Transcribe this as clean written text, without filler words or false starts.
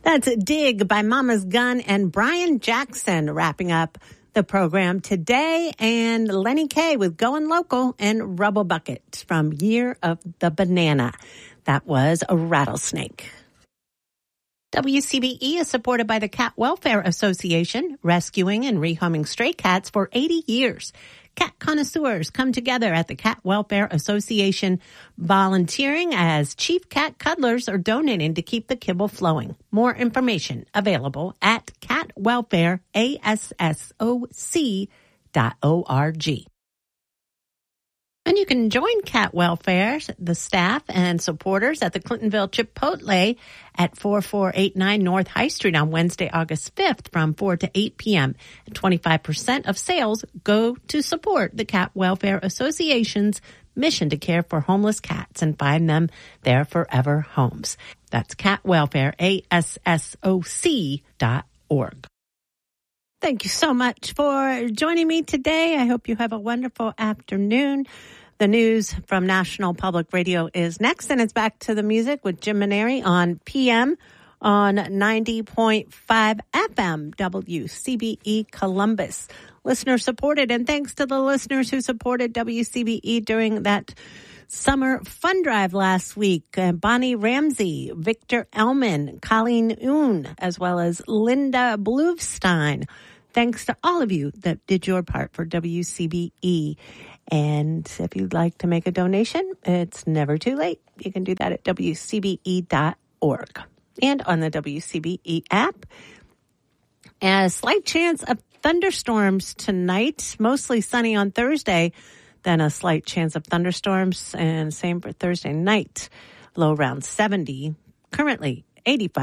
That's Dig by Mama's Gun and Brian Jackson wrapping up the program today. And Lenny Kaye with Going Local and Rubble Bucket from Year of the Banana. That was a rattlesnake. WCBE is supported by the Cat Welfare Association, rescuing and rehoming stray cats for 80 years. Cat connoisseurs come together at the Cat Welfare Association, volunteering as chief cat cuddlers or donating to keep the kibble flowing. More information available at catwelfareassoc.org. And you can join Cat Welfare, the staff and supporters at the Clintonville Chipotle at 4489 North High Street on Wednesday, August 5th from 4 to 8 p.m. And 25% of sales go to support the Cat Welfare Association's mission to care for homeless cats and find them their forever homes. That's catwelfareassoc.org. Thank you so much for joining me today. I hope you have a wonderful afternoon. The news from National Public Radio is next, and it's back to the music with Jim Maneri on PM on 90.5 FM WCBE Columbus. Listener supported, and thanks to the listeners who supported WCBE during that summer fun drive last week. Bonnie Ramsey, Victor Elman, Colleen Oon, as well as Linda Bluvstein. Thanks to all of you that did your part for WCBE. And if you'd like to make a donation, it's never too late. You can do that at WCBE.org and on the WCBE app. A slight chance of thunderstorms tonight, mostly sunny on Thursday, then a slight chance of thunderstorms, and same for Thursday night. Low around 70, currently 85.